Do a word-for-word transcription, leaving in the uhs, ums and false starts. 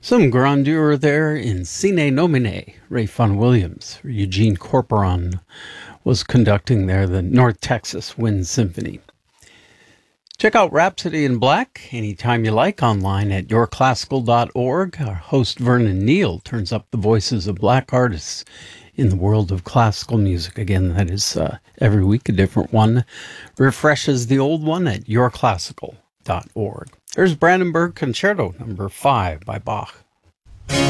Some grandeur there in Sine Nomine. Ray Fun Williams, Eugene Corporon was conducting there the North Texas Wind Symphony. Check out Rhapsody in Black anytime you like online at your classical dot org. Our host Vernon Neal turns up the voices of black artists in the world of classical music. Again, that is uh, every week a different one. Refreshes the old one at your classical dot org. There's Brandenburg Concerto number five by Bach.